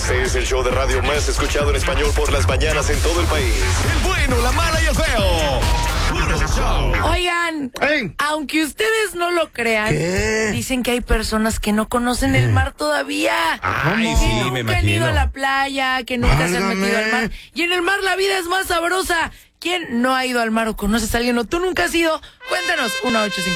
Este es el show de radio más escuchado en español por las mañanas en todo el país. El bueno, la mala y el feo. Puro show. Oigan, aunque ustedes no lo crean, dicen que hay personas que no conocen el mar todavía. Ay, que sí, nunca me han imagino. ido a la playa, que nunca se han metido al mar. Y en el mar la vida es más sabrosa. ¿Quién no ha ido al mar o conoces a alguien o tú nunca has ido? Cuéntanos, 1-855.